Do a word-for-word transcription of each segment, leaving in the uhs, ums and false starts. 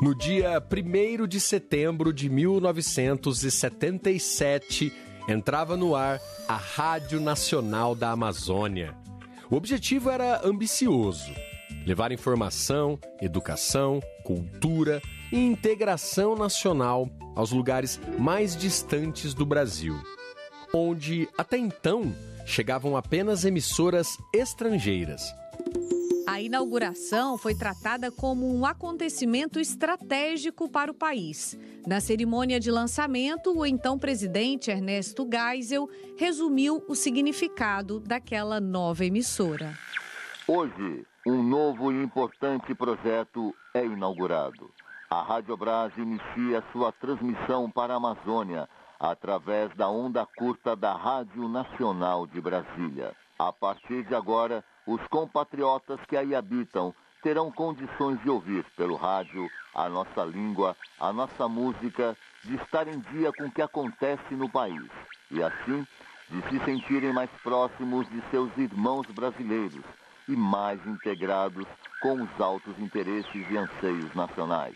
No dia primeiro de setembro de mil novecentos e setenta e sete, entrava no ar a Rádio Nacional da Amazônia. O objetivo era ambicioso: levar informação, educação, cultura e integração nacional aos lugares mais distantes do Brasil, onde, até então, chegavam apenas emissoras estrangeiras. A inauguração foi tratada como um acontecimento estratégico para o país. Na cerimônia de lançamento, o então presidente Ernesto Geisel resumiu o significado daquela nova emissora. Hoje, um novo e importante projeto é inaugurado. A Rádio Brás inicia sua transmissão para a Amazônia através da onda curta da Rádio Nacional de Brasília. A partir de agora, os compatriotas que aí habitam terão condições de ouvir pelo rádio a nossa língua, a nossa música, de estar em dia com o que acontece no país e, assim, de se sentirem mais próximos de seus irmãos brasileiros e mais integrados com os altos interesses e anseios nacionais.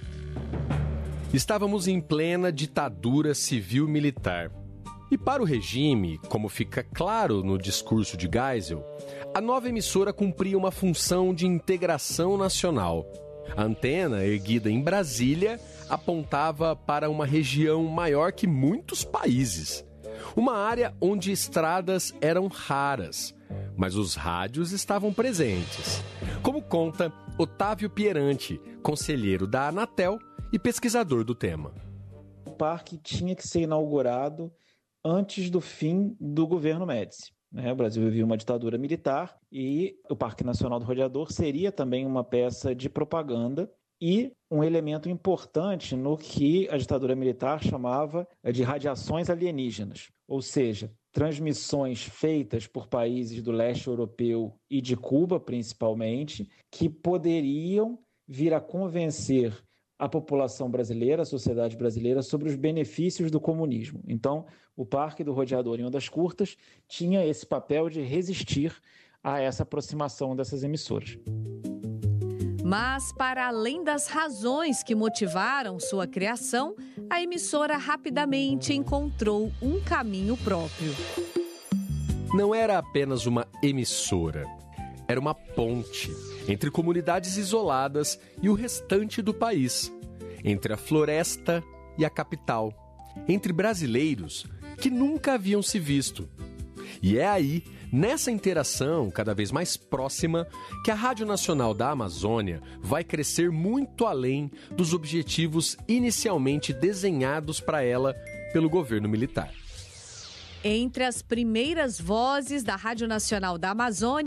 Estávamos em plena ditadura civil-militar. E para o regime, como fica claro no discurso de Geisel, a nova emissora cumpria uma função de integração nacional. A antena, erguida em Brasília, apontava para uma região maior que muitos países. Uma área onde estradas eram raras, mas os rádios estavam presentes. Como conta Otávio Pieranti, conselheiro da Anatel e pesquisador do tema. O parque tinha que ser inaugurado antes do fim do governo Médici. O Brasil vivia uma ditadura militar e o Parque Nacional do Rodeador seria também uma peça de propaganda e um elemento importante no que a ditadura militar chamava de radiações alienígenas, ou seja, transmissões feitas por países do leste europeu e de Cuba, principalmente, que poderiam vir a convencer a população brasileira, a sociedade brasileira, sobre os benefícios do comunismo. Então, o Parque do Rodeador em Ondas Curtas tinha esse papel de resistir a essa aproximação dessas emissoras. Mas, para além das razões que motivaram sua criação, a emissora rapidamente encontrou um caminho próprio. Não era apenas uma emissora, era uma ponte entre comunidades isoladas e o restante do país, entre a floresta e a capital, entre brasileiros que nunca haviam se visto. E é aí, nessa interação cada vez mais próxima, que a Rádio Nacional da Amazônia vai crescer muito além dos objetivos inicialmente desenhados para ela pelo governo militar. Entre as primeiras vozes da Rádio Nacional da Amazônia,